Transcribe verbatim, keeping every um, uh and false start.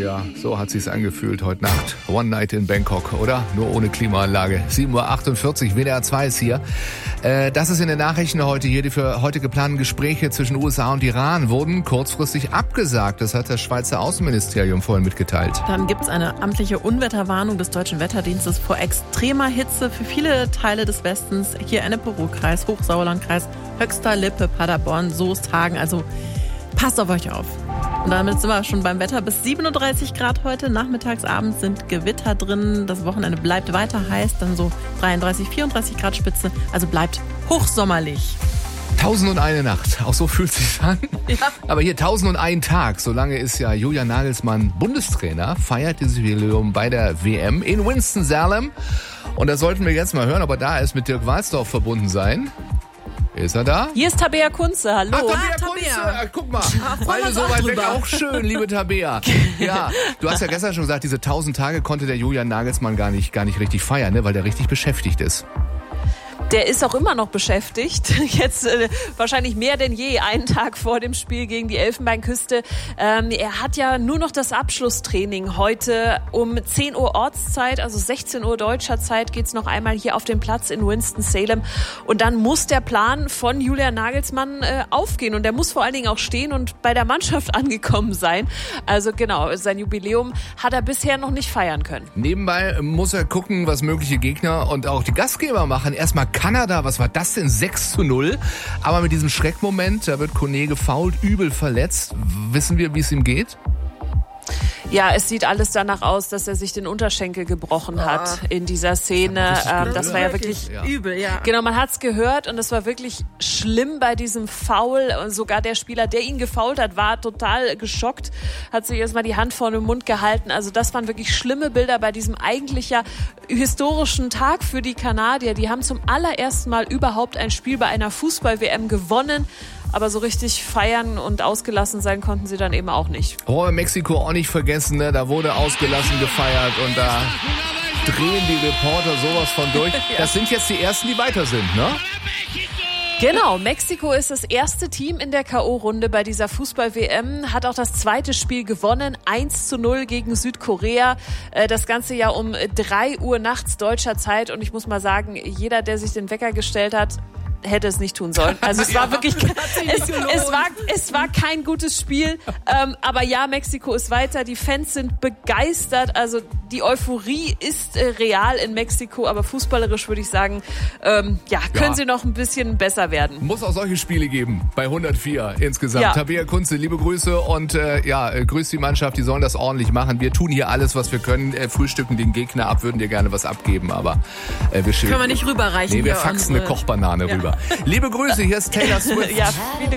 ja, so hat sich's angefühlt heute Nacht. One Night in Bangkok, oder? Nur ohne Klimaanlage. sieben Uhr achtundvierzig, W D R zwei ist hier. Äh, das ist in den Nachrichten heute hier. Die für heute geplanten Gespräche zwischen U S A und Iran wurden kurzfristig abgesagt. Das hat das Schweizer Außenministerium vorhin mitgeteilt. Dann gibt's eine amtliche Unwetterwarnung des Deutschen Wetterdienstes vor extremer Hitze für viele Teile des Westens. Hier Ennepe-Ruhr-Kreis, Hochsauerlandkreis, Höxter, Lippe, Paderborn, Soest, Hagen. Also passt auf euch auf. Und damit sind wir schon beim Wetter. Bis siebenunddreißig Grad heute. Nachmittags, abends sind Gewitter drin. Das Wochenende bleibt weiter heiß. Dann so dreiunddreißig, vierunddreißig Grad Spitze. Also bleibt hochsommerlich. Tausend und eine Nacht. Auch so fühlt sich's an. Ja. Aber hier tausend und ein Tag. Solange ist ja Julian Nagelsmann Bundestrainer. Feiert dieses Jubiläum bei der W M in Winston-Salem. Und da sollten wir jetzt mal hören, ob er da ist, mit Dirk Walsdorf verbunden sein. Ist er da? Hier ist Tabea Kunze, hallo. Ach, Tabea ah, Kunze, Tabea. guck mal, beide so weit weg, auch schön, liebe Tabea. Ja, du hast ja gestern schon gesagt, diese tausend Tage konnte der Julian Nagelsmann gar nicht, gar nicht richtig feiern, ne, weil der richtig beschäftigt ist. Der ist auch immer noch beschäftigt. Jetzt äh, wahrscheinlich mehr denn je, einen Tag vor dem Spiel gegen die Elfenbeinküste. Ähm, er hat ja nur noch das Abschlusstraining heute um zehn Uhr Ortszeit, also sechzehn Uhr deutscher Zeit, geht's noch einmal hier auf dem Platz in Winston-Salem. Und dann muss der Plan von Julian Nagelsmann äh, aufgehen. Und der muss vor allen Dingen auch stehen und bei der Mannschaft angekommen sein. Also genau, sein Jubiläum hat er bisher noch nicht feiern können. Nebenbei muss er gucken, was mögliche Gegner und auch die Gastgeber machen. Erstmal Kanada, was war das denn? sechs zu null. Aber mit diesem Schreckmoment, da wird Kone gefoult, übel verletzt. Wissen wir, wie es ihm geht? Ja, es sieht alles danach aus, dass er sich den Unterschenkel gebrochen hat in dieser Szene. Ähm, das war ja wirklich ja. übel, ja. Genau, man hat's gehört und es war wirklich schlimm bei diesem Foul. Und sogar der Spieler, der ihn gefoult hat, war total geschockt, hat sich erstmal die Hand vor den Mund gehalten. Also das waren wirklich schlimme Bilder bei diesem eigentlich ja historischen Tag für die Kanadier. Die haben zum allerersten Mal überhaupt ein Spiel bei einer Fußball-W M gewonnen. Aber so richtig feiern und ausgelassen sein konnten sie dann eben auch nicht. Oh, Mexiko auch nicht vergessen, ne? Da wurde ausgelassen gefeiert und da drehen die Reporter sowas von durch. Das sind jetzt die Ersten, die weiter sind, ne? Genau, Mexiko ist das erste Team in der K O-Runde bei dieser Fußball-W M, hat auch das zweite Spiel gewonnen, eins zu null gegen Südkorea. Das Ganze ja um drei Uhr nachts deutscher Zeit und ich muss mal sagen, jeder, der sich den Wecker gestellt hat, hätte es nicht tun sollen. Also es war wirklich, es, es war, es war kein gutes Spiel. Ähm, aber ja, Mexiko ist weiter. Die Fans sind begeistert. Also die Euphorie ist äh, real in Mexiko. Aber fußballerisch würde ich sagen, ähm, ja, können ja. sie noch ein bisschen besser werden. Muss auch solche Spiele geben bei hundertvier insgesamt. Ja. Tabea Kunze, liebe Grüße und äh, ja, äh, grüß die Mannschaft. Die sollen das ordentlich machen. Wir tun hier alles, was wir können. Äh, frühstücken den Gegner ab, würden dir gerne was abgeben, aber äh, wir können wir nicht rüberreichen. Nee, wir faxen eine Kochbanane ja. rüber. Liebe Grüße, hier ist Taylor Swift. Ja, viele